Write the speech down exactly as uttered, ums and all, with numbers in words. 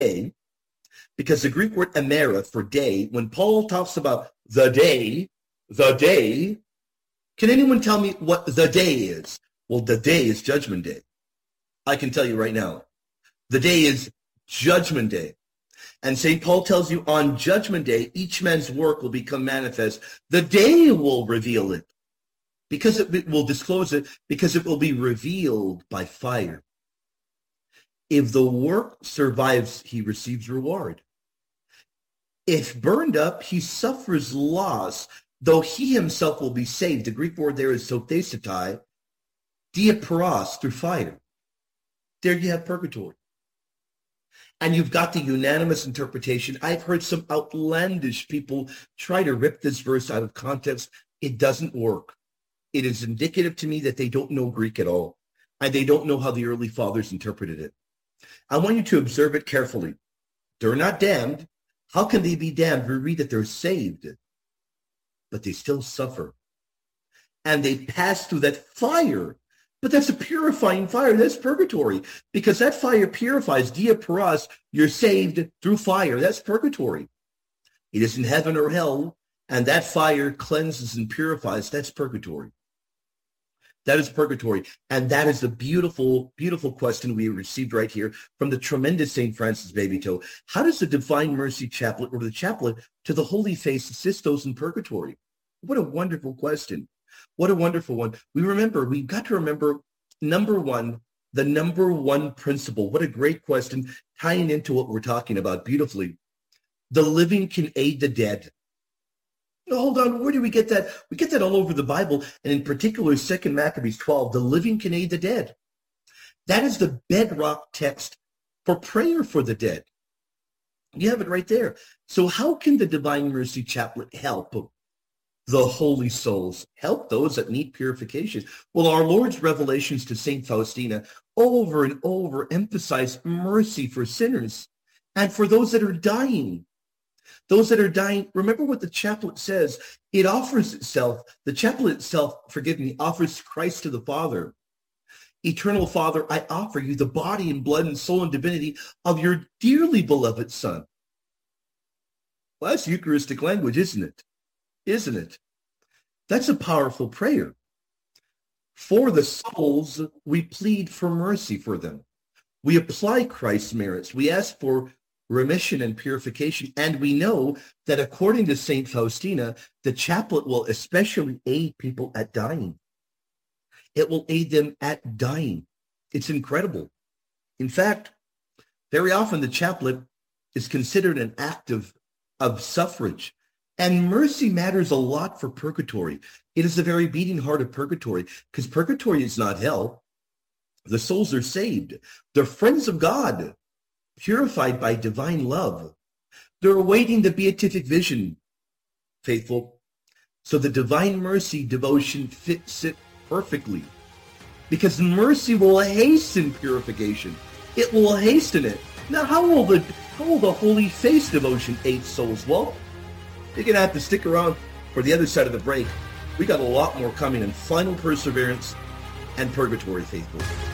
day, because the Greek word emera for day, when Paul talks about the day, the day, can anyone tell me what the day is? Well, the day is Judgment Day. I can tell you right now. The day is Judgment Day. And Saint Paul tells you on Judgment Day, each man's work will become manifest. The day will reveal it, because it will disclose it, because it will be revealed by fire. If the work survives, he receives reward. If burned up, he suffers loss, though he himself will be saved. The Greek word there is sothesetai, diaporos, through fire. There you have purgatory. And you've got the unanimous interpretation. I've heard some outlandish people try to rip this verse out of context. It doesn't work. It is indicative to me that they don't know Greek at all, and they don't know how the early fathers interpreted it. I want you to observe it carefully. They're not damned. How can they be damned? We read that they're saved, but they still suffer. And they pass through that fire. But that's a purifying fire. That's purgatory, because that fire purifies. Diaporos, you're saved through fire. That's purgatory. It isn't heaven or hell, and that fire cleanses and purifies. That's purgatory. That is purgatory. And that is the beautiful, beautiful question we received right here from the tremendous Saint Francis Babito. How does the Divine Mercy Chaplet, or the chaplet to the Holy Face, assist those in purgatory? What a wonderful question. What a wonderful one. We remember, we've got to remember, number one, the number one principle. What a great question, tying into what we're talking about beautifully. The living can aid the dead. No, hold on, where do we get that? We get that all over the Bible, and in particular, Second Maccabees twelve, the living can aid the dead. That is the bedrock text for prayer for the dead. You have it right there. So how can the Divine Mercy Chaplet help the holy souls, help those that need purification? Well, our Lord's revelations to Saint Faustina over and over emphasize mercy for sinners and for those that are dying. Those that are dying, remember what the chaplet says. It offers itself, the chaplet itself, forgive me, offers Christ to the Father. Eternal Father, I offer you the body and blood and soul and divinity of your dearly beloved Son. Well, that's Eucharistic language, isn't it? Isn't it? That's a powerful prayer. For the souls, we plead for mercy for them. We apply Christ's merits. We ask for remission and purification. And we know that according to Saint Faustina, the chaplet will especially aid people at dying. It will aid them at dying. It's incredible. In fact, very often the chaplet is considered an act of, of suffrage. And mercy matters a lot for purgatory. It is the very beating heart of purgatory, because purgatory is not hell. The souls are saved. They're friends of God, purified by divine love. They're awaiting the beatific vision, faithful. So the Divine Mercy devotion fits it perfectly, because mercy will hasten purification. It will hasten it. Now, how will the, how will the Holy Face devotion aid souls? Well, you're going to have to stick around for the other side of the break. We got a lot more coming in final perseverance and purgatory, faithful.